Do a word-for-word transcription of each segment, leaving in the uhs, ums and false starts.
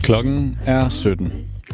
Klokken er sytten.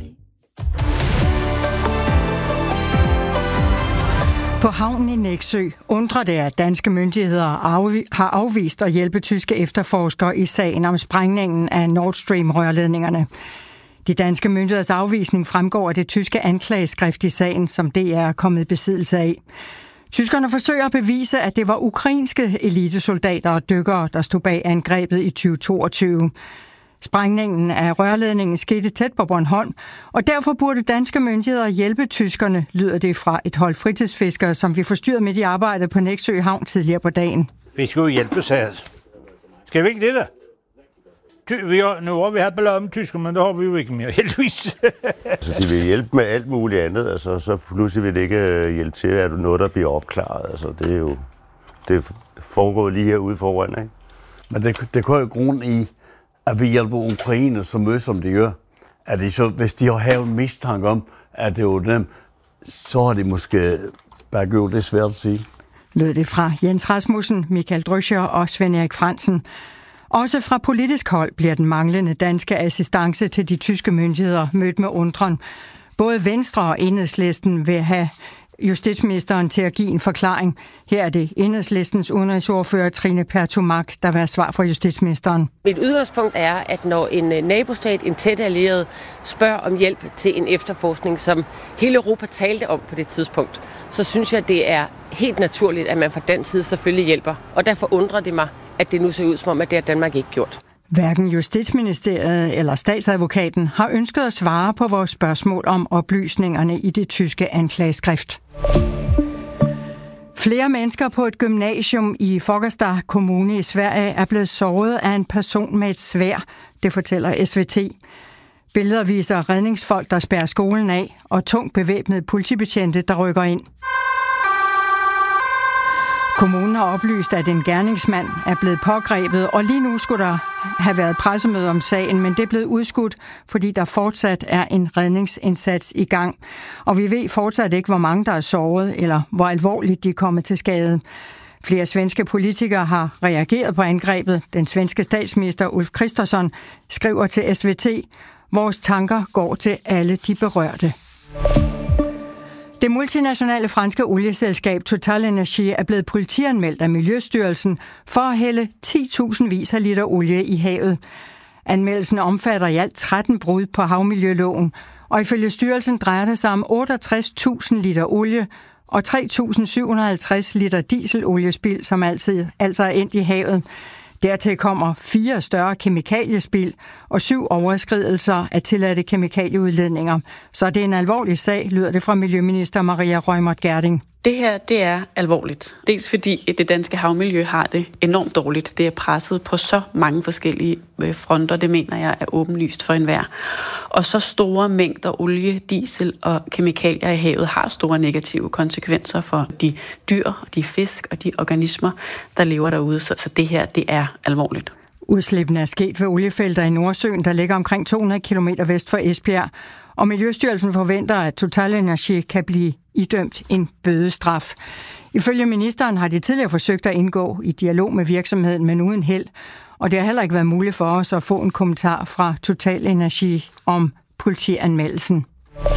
På havnen i Nexø undrer det, at danske myndigheder har afvist at hjælpe tyske efterforskere i sagen om sprængningen af Nord Stream-rørledningerne. De danske myndigheders afvisning fremgår af det tyske anklageskrift i sagen, som D R er kommet i besiddelse af. Tyskerne forsøger at bevise, at det var ukrainske elitesoldater og dykkere, der stod bag angrebet i tyve toogtyve. Sprængningen af rørledningen skete tæt på Bornholm, og derfor burde danske myndigheder hjælpe tyskerne, lyder det fra et hold fritidsfiskere, som vi forstyrrede midt i arbejdet på Nexø Havn tidligere på dagen. Vi skal jo hjælpe sig. Skal vi ikke det da? Ty- vi har, nu har vi haft ballade med tysker, men det har vi jo ikke mere, heldigvis. Altså, de vil hjælpe med alt muligt andet, altså, så pludselig vil det ikke hjælpe til, at noget, der bliver opklaret. Altså, det er jo det foregår lige herude foran, ikke? Men det, det går jo grund i, at vi hjælper Ukraine så meget, som de gør. At de så, hvis de har haft en mistanke om, at det var dem, så har de måske bare gjort det svært at sige. Lød det fra Jens Rasmussen, Michael Drøscher og Svend Erik Fransen. Også fra politisk hold bliver den manglende danske assistance til de tyske myndigheder mødt med undren. Både Venstre og Enhedslisten vil have justitsministeren til at give en forklaring. Her er det Enhedslistens udenrigsordfører Trine Pertou Mach, der vil have svar fra justitsministeren. Mit udgangspunkt er, at når en nabostat, en tæt allieret, spørger om hjælp til en efterforskning, som hele Europa talte om på det tidspunkt, så synes jeg, det er helt naturligt, at man fra den side selvfølgelig hjælper. Og derfor undrer det mig, at det nu ser ud som om, at det har Danmark ikke gjort. Hverken Justitsministeriet eller statsadvokaten har ønsket at svare på vores spørgsmål om oplysningerne i det tyske anklageskrift. Flere mennesker på et gymnasium i Fagersta Kommune i Sverige er blevet såret af en person med et sværd, det fortæller S V T. Billeder viser redningsfolk, der spærrer skolen af, og tungt bevæbnede politibetjente, der rykker ind. Kommunen har oplyst, at en gerningsmand er blevet pågrebet, og lige nu skulle der have været pressemøde om sagen, men det er blevet udskudt, fordi der fortsat er en redningsindsats i gang. Og vi ved fortsat ikke, hvor mange der er såret, eller hvor alvorligt de er kommet til skade. Flere svenske politikere har reageret på angrebet. Den svenske statsminister Ulf Kristersson skriver til S V T, vores tanker går til alle de berørte. Det multinationale franske olieselskab Total Energy er blevet politianmeldt af Miljøstyrelsen for at hælde ti tusind vis af liter olie i havet. Anmeldelsen omfatter i alt tretten brud på havmiljøloven, og ifølge styrelsen drejer det sig om otteogtres tusind liter olie og tre tusind syv hundrede og halvtreds liter dieseloliespild, som altid, altså er endt i havet. Dertil kommer fire større kemikaliespild og syv overskridelser af tilladte kemikalieudledninger. Så det er en alvorlig sag, lyder det fra Miljøminister Maria Reumert Gjerding. Det her, det er alvorligt. Dels fordi det danske havmiljø har det enormt dårligt. Det er presset på så mange forskellige fronter, det mener jeg er åbenlyst for enhver. Og så store mængder olie, diesel og kemikalier i havet har store negative konsekvenser for de dyr, de fisk og de organismer, der lever derude. Så det her, det er alvorligt. Udslippene er sket ved oliefelter i Nordsøen, der ligger omkring to hundrede kilometer vest for Esbjerg. Og Miljøstyrelsen forventer, at Total Energy kan blive idømt en bødestraf. Ifølge ministeren har de tidligere forsøgt at indgå i dialog med virksomheden, men uden held. Og det har heller ikke været muligt for os at få en kommentar fra Total Energy om politianmeldelsen.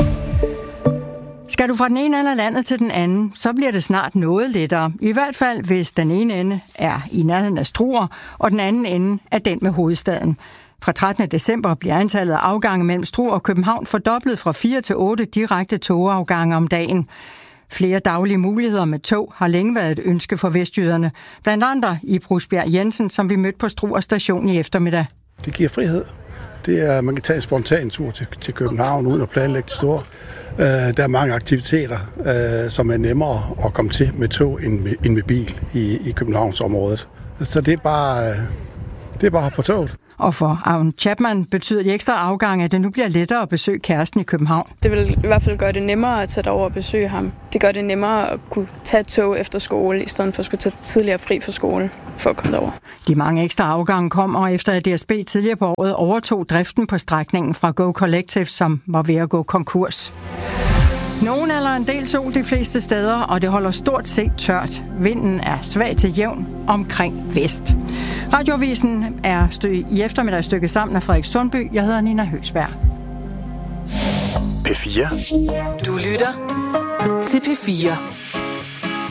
Skal du fra den ene ende af landet til den anden, så bliver det snart noget lettere. I hvert fald, hvis den ene ende er i nærheden af Struer, og den anden ende er den med hovedstaden. Fra trettende december bliver antallet af afgange mellem Struer og København fordoblet fra fire til otte direkte togafgange om dagen. Flere daglige muligheder med tog har længe været et ønske for vestjyderne. Blandt andet i Brusbjerg Jensen, som vi mødte på Struer station i eftermiddag. Det giver frihed. Det er, man kan tage en spontan tur til, til København uden at planlægge det store. Uh, der er mange aktiviteter, uh, som er nemmere at komme til med tog end med, end med bil i, i Københavnsområdet. Så det er bare, uh, det er bare på toget. Og for Aun Chapman betyder de ekstra afgange, at det nu bliver lettere at besøge kæresten i København. Det vil i hvert fald gøre det nemmere at tage over og besøge ham. Det gør det nemmere at kunne tage tog efter skole, i stedet for at skulle tage tidligere fri fra skole for at komme derover. De mange ekstra afgange kommer efter, at D S B tidligere på året overtog driften på strækningen fra Go Collective, som var ved at gå konkurs. Nogen eller en del sol de fleste steder, og det holder stort set tørt. Vinden er svag til jævn omkring vest. Radioavisen er stø- i eftermiddag stykket sammen af Frederik Sundby. Jeg hedder Nina Høgsberg. P fire. Du lytter til P fire.